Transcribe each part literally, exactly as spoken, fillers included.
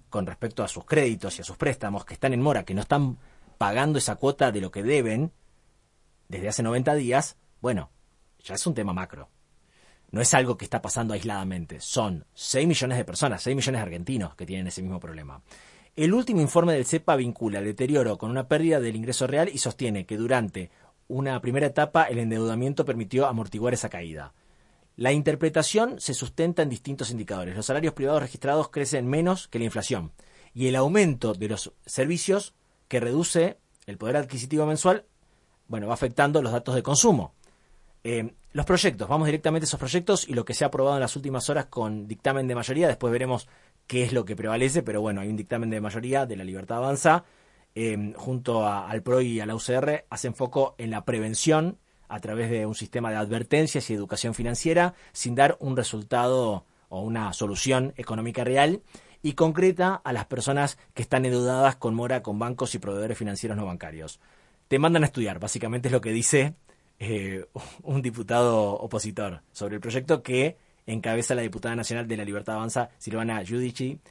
con respecto a sus créditos y a sus préstamos que están en mora, que no están pagando esa cuota de lo que deben desde hace noventa días, bueno, ya es un tema macro. No es algo que está pasando aisladamente. Son seis millones de personas, seis millones de argentinos que tienen ese mismo problema. El último informe del CEPA vincula el deterioro con una pérdida del ingreso real y sostiene que durante una primera etapa el endeudamiento permitió amortiguar esa caída. La interpretación se sustenta en distintos indicadores. Los salarios privados registrados crecen menos que la inflación y el aumento de los servicios que reduce el poder adquisitivo mensual, bueno, va afectando los datos de consumo. Eh, los proyectos, vamos directamente a esos proyectos y lo que se ha aprobado en las últimas horas con dictamen de mayoría, después veremos qué es lo que prevalece, pero bueno, hay un dictamen de mayoría de la Libertad Avanza, eh, junto a, al P R O y a la U C R, hacen foco en la prevención a través de un sistema de advertencias y educación financiera, sin dar un resultado o una solución económica real, y concreta a las personas que están endeudadas con mora con bancos y proveedores financieros no bancarios. Te mandan a estudiar, básicamente es lo que dice eh, un diputado opositor sobre el proyecto que encabeza la diputada nacional de la Libertad Avanza, Silvana Giudici,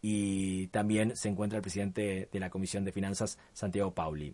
y también se encuentra el presidente de la Comisión de Finanzas, Santiago Pauli.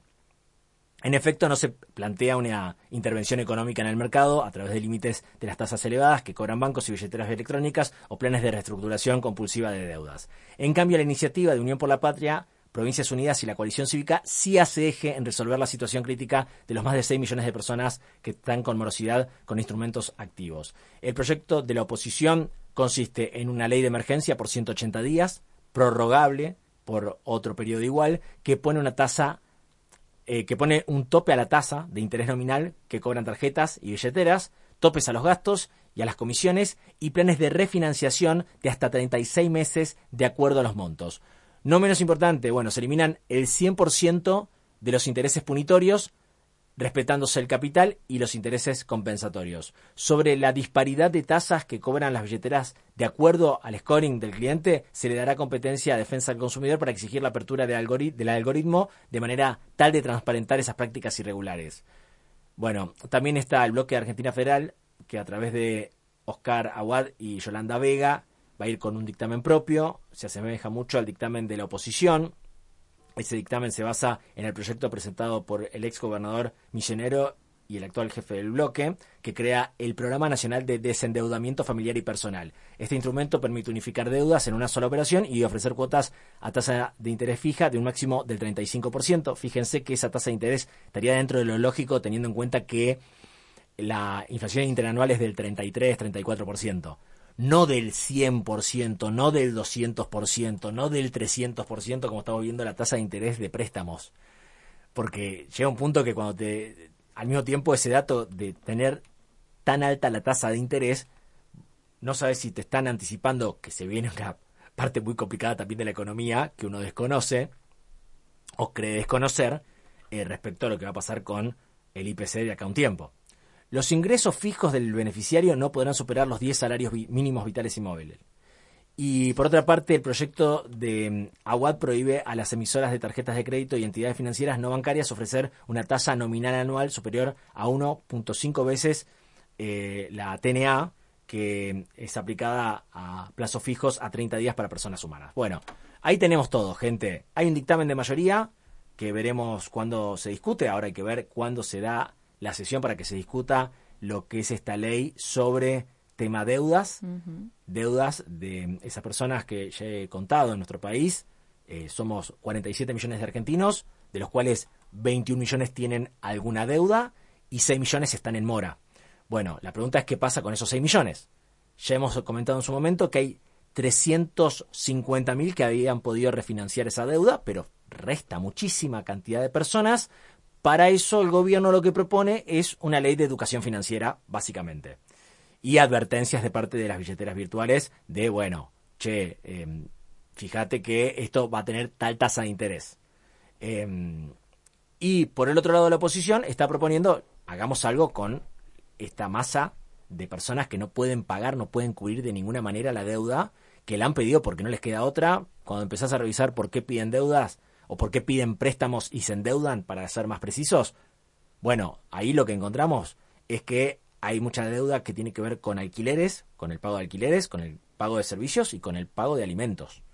En efecto, no se plantea una intervención económica en el mercado a través de límites de las tasas elevadas que cobran bancos y billeteras electrónicas o planes de reestructuración compulsiva de deudas. En cambio, la iniciativa de Unión por la Patria, Provincias Unidas y la Coalición Cívica sí hace eje en resolver la situación crítica de los más de seis millones de personas que están con morosidad con instrumentos activos. El proyecto de la oposición consiste en una ley de emergencia por ciento ochenta días, prorrogable por otro periodo igual, que pone una tasa Eh, que pone un tope a la tasa de interés nominal que cobran tarjetas y billeteras, topes a los gastos y a las comisiones y planes de refinanciación de hasta treinta y seis meses de acuerdo a los montos. No menos importante, bueno, se eliminan el cien por ciento de los intereses punitorios, respetándose el capital y los intereses compensatorios. Sobre la disparidad de tasas que cobran las billeteras de acuerdo al scoring del cliente, se le dará competencia a defensa del consumidor para exigir la apertura de algorit- del algoritmo de manera tal de transparentar esas prácticas irregulares. Bueno, también está el bloque de Argentina Federal, que a través de Oscar Aguad y Yolanda Vega va a ir con un dictamen propio, se asemeja mucho al dictamen de la oposición. Ese dictamen se basa en el proyecto presentado por el ex gobernador Millonero y el actual jefe del bloque, que crea el Programa Nacional de Desendeudamiento Familiar y Personal. Este instrumento permite unificar deudas en una sola operación y ofrecer cuotas a tasa de interés fija de un máximo del treinta y cinco por ciento. Fíjense que esa tasa de interés estaría dentro de lo lógico, teniendo en cuenta que la inflación interanual es del treinta y tres, treinta y cuatro por ciento. No del cien por ciento, no del doscientos por ciento, no del trescientos por ciento como estamos viendo la tasa de interés de préstamos. Porque llega un punto que cuando te, al mismo tiempo ese dato de tener tan alta la tasa de interés, no sabes si te están anticipando que se viene una parte muy complicada también de la economía que uno desconoce o cree desconocer eh, respecto a lo que va a pasar con el I P C de acá a un tiempo. Los ingresos fijos del beneficiario no podrán superar los diez salarios mínimos vitales y móviles. Y por otra parte, el proyecto de Aguad prohíbe a las emisoras de tarjetas de crédito y entidades financieras no bancarias ofrecer una tasa nominal anual superior a uno punto cinco veces eh, la T N A, que es aplicada a plazos fijos a treinta días para personas humanas. Bueno, ahí tenemos todo, gente. Hay un dictamen de mayoría que veremos cuándo se discute. Ahora hay que ver cuándo se da la sesión para que se discuta lo que es esta ley sobre tema deudas, uh-huh. deudas de esas personas que ya he contado en nuestro país. Eh, somos cuarenta y siete millones de argentinos, de los cuales veintiún millones tienen alguna deuda y seis millones están en mora. Bueno, la pregunta es qué pasa con esos seis millones. Ya hemos comentado en su momento que hay trescientos cincuenta mil que habían podido refinanciar esa deuda, pero resta muchísima cantidad de personas. Para eso el gobierno lo que propone es una ley de educación financiera, básicamente. Y advertencias de parte de las billeteras virtuales de, bueno, che, eh, fíjate que esto va a tener tal tasa de interés. Eh, y por el otro lado la oposición está proponiendo, hagamos algo con esta masa de personas que no pueden pagar, no pueden cubrir de ninguna manera la deuda, que la han pedido porque no les queda otra. Cuando empezás a revisar por qué piden deudas, ¿o por qué piden préstamos y se endeudan, para ser más precisos? Bueno, ahí lo que encontramos es que hay mucha deuda que tiene que ver con alquileres, con el pago de alquileres, con el pago de servicios y con el pago de alimentos.